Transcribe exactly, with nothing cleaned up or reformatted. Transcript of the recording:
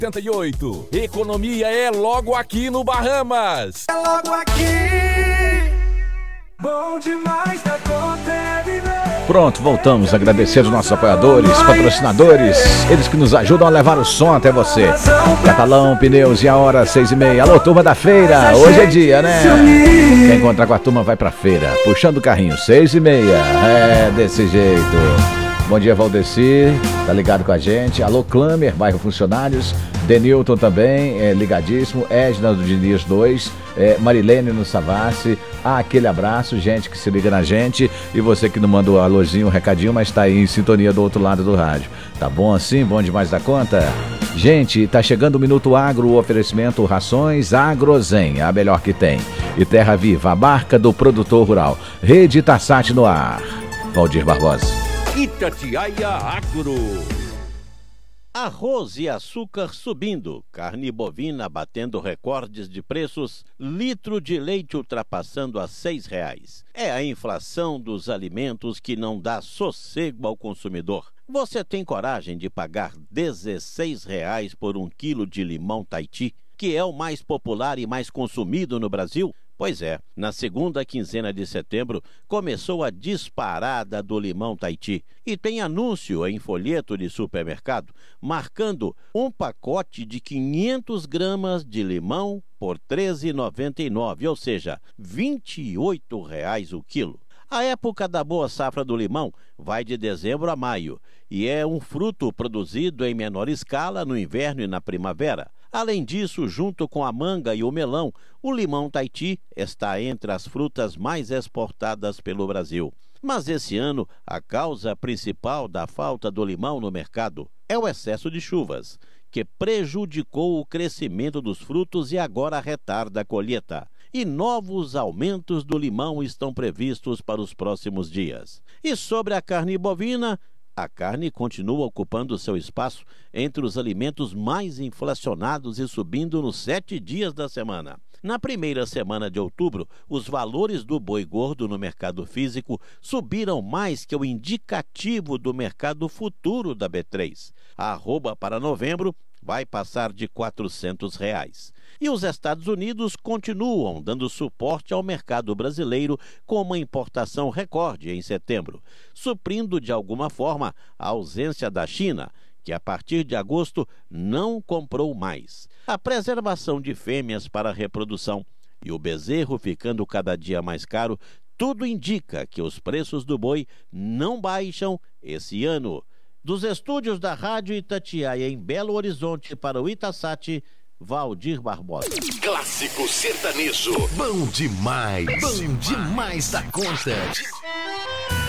setenta e oito. Economia é logo aqui no Bahamas. É logo aqui. Bom demais da conta é viver. Pronto, voltamos a agradecer aos nossos apoiadores, patrocinadores, eles que nos ajudam a levar o som até você. Catalão Pneus e a hora seis e meia. Alô, turma da feira, hoje é dia, né? Quem encontrar com a turma vai pra feira, puxando o carrinho, seis e meia. É, desse jeito. Bom dia, Valdeci, tá ligado com a gente. Alô, Clamer, bairro Funcionários. Denilton também, é, ligadíssimo. Edna do Diniz dois, é, Marilene no Savassi. Ah, aquele abraço, gente que se liga na gente. E você que não mandou um alôzinho, um recadinho, mas tá aí em sintonia do outro lado do rádio. Tá bom assim? Bom demais da conta? Gente, tá chegando o Minuto Agro, o oferecimento Rações Agrozen, a melhor que tem. E Terra Viva, a marca do produtor rural. Rede Tassat no ar. Valdir Barbosa. Itatiaia Agro. Arroz e açúcar subindo, carne bovina batendo recordes de preços, litro de leite ultrapassando a seis reais. É a inflação dos alimentos que não dá sossego ao consumidor. Você tem coragem de pagar dezesseis reais por um quilo de limão Tahiti, que é o mais popular e mais consumido no Brasil? Pois é, na segunda quinzena de setembro começou a disparada do limão Tahiti e tem anúncio em folheto de supermercado marcando um pacote de quinhentas gramas de limão por treze reais e noventa e nove centavos, ou seja, vinte e oito reais o quilo. A época da boa safra do limão vai de dezembro a maio e é um fruto produzido em menor escala no inverno e na primavera. Além disso, junto com a manga e o melão, o limão Tahiti está entre as frutas mais exportadas pelo Brasil. Mas esse ano, a causa principal da falta do limão no mercado é o excesso de chuvas, que prejudicou o crescimento dos frutos e agora retarda a colheita. E novos aumentos do limão estão previstos para os próximos dias. E sobre a carne bovina, a carne continua ocupando seu espaço entre os alimentos mais inflacionados e subindo nos sete dias da semana. Na primeira semana de outubro, os valores do boi gordo no mercado físico subiram mais que o indicativo do mercado futuro da B três. A arroba para novembro vai passar de quatrocentos reais. E os Estados Unidos continuam dando suporte ao mercado brasileiro com uma importação recorde em setembro, suprindo de alguma forma a ausência da China, que a partir de agosto não comprou mais. A preservação de fêmeas para a reprodução e o bezerro ficando cada dia mais caro, tudo indica que os preços do boi não baixam esse ano. Dos estúdios da Rádio Itatiaia em Belo Horizonte para o Itasat, Valdir Barbosa. Clássico sertanejo. Bom demais. Bom demais da conta.